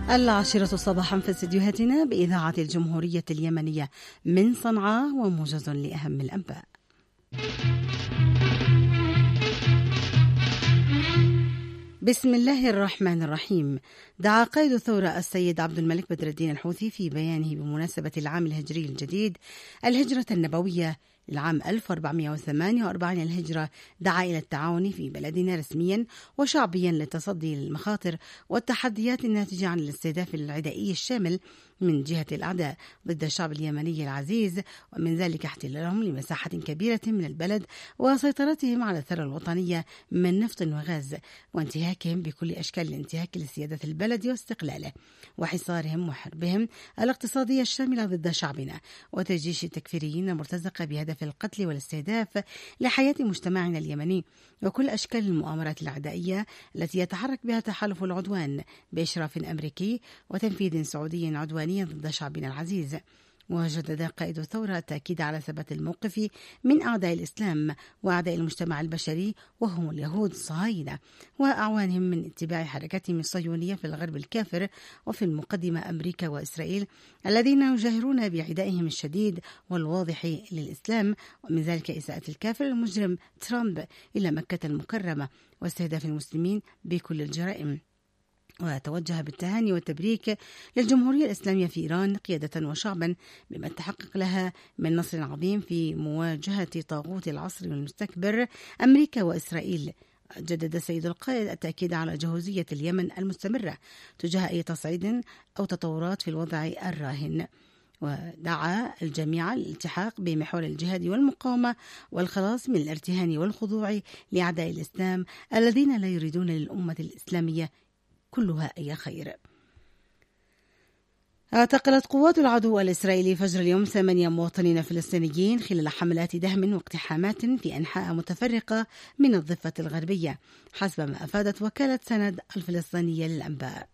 10 صباحا في استديوهاتنا بإذاعة الجمهورية اليمنية من صنعاء، وموجز لأهم الأنباء. بسم الله الرحمن الرحيم. دعا قائد الثورة السيد عبد الملك بدر الدين الحوثي في بيانه بمناسبة العام الهجري الجديد الهجرة النبوية العام 1448 الهجرة، دعا إلى التعاون في بلدنا رسميا وشعبيا للتصدي للمخاطر والتحديات الناتجة عن الاستهداف العدائي الشامل من جهة الأعداء ضد الشعب اليمني العزيز، ومن ذلك احتلالهم لمساحة كبيرة من البلد وسيطرتهم على الثروة الوطنية من نفط وغاز، وانتهاكهم بكل أشكال الانتهاك لسيادة البلد واستقلاله، وحصارهم وحربهم الاقتصادية الشاملة ضد شعبنا، وتجيش التكفيريين المرتزقة بهدف القتل والاستهداف لحياة مجتمعنا اليمني، وكل أشكال المؤامرات العدائية التي يتحرك بها تحالف العدوان بإشراف أمريكي وتنفيذ سعودي عدواني ضد شعبنا العزيز. وجدد قائد الثورة التأكيد على ثبات الموقف من أعداء الإسلام وأعداء المجتمع البشري، وهم اليهود الصهاينة وأعوانهم من اتباع حركتهم الصهيونية في الغرب الكافر، وفي المقدمة أمريكا وإسرائيل الذين يجاهرون بعدائهم الشديد والواضح للإسلام، ومن ذلك إساءة الكافر المجرم ترامب إلى مكة المكرمة واستهداف المسلمين بكل الجرائم. وتوجه بالتهاني والتبريك للجمهورية الإسلامية في إيران قيادة وشعبا بما تحقق لها من نصر عظيم في مواجهة طاغوت العصر المستكبر أمريكا وإسرائيل. جدد سيد القائد التأكيد على جهوزية اليمن المستمرة تجاه أي تصعيد أو تطورات في الوضع الراهن، ودعا الجميع للالتحاق بمحور الجهاد والمقاومة والخلاص من الارتهان والخضوع لأعداء الإسلام الذين لا يريدون للأمة الإسلامية كلها أي خير. اعتقلت قوات العدو الإسرائيلي فجر اليوم 8 مواطنين فلسطينيين خلال حملات دهم واقتحامات في أنحاء متفرقة من الضفة الغربية، حسب ما أفادت وكالة سند الفلسطينية للأنباء.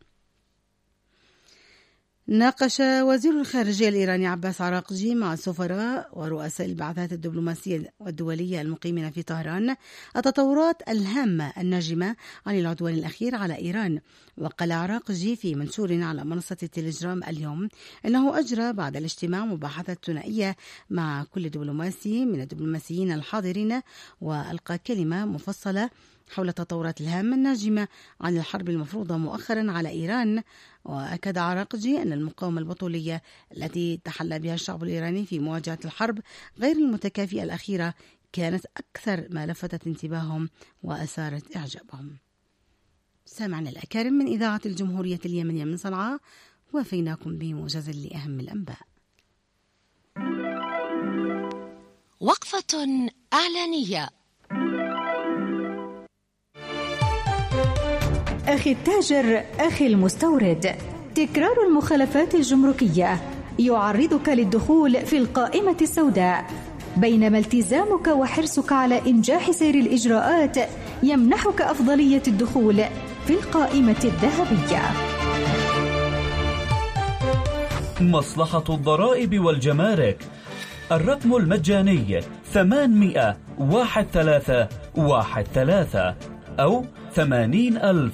ناقش وزير الخارجية الإيراني عباس عراقجي مع السفراء ورؤساء البعثات الدبلوماسية والدولية المقيمين في طهران التطورات الهامة الناجمة عن العدوان الأخير على إيران. وقال عراقجي في منشور على منصة التليجرام اليوم أنه أجرى بعد الاجتماع مباحثة ثنائية مع كل دبلوماسي من الدبلوماسيين الحاضرين، وألقى كلمة مفصلة حول التطورات الهامة الناجمة عن الحرب المفروضة مؤخرا على إيران. وأكد عراقجي أن المقاومة البطولية التي تحلى بها الشعب الإيراني في مواجهة الحرب غير المتكافئة الأخيرة كانت أكثر ما لفتت انتباههم وأثارت إعجابهم. سامعنا الأكارم من إذاعة الجمهورية اليمنية من صنعاء، وفيناكم بموجز لأهم الأنباء. وقفة إعلانية. أخي التاجر، أخي المستورد، تكرار المخالفات الجمركية يعرضك للدخول في القائمة السوداء، بينما التزامك وحرصك على إنجاح سير الإجراءات يمنحك أفضلية الدخول في القائمة الذهبية. مصلحة الضرائب والجمارك، الرقم المجاني 800 13 13 أو 80,000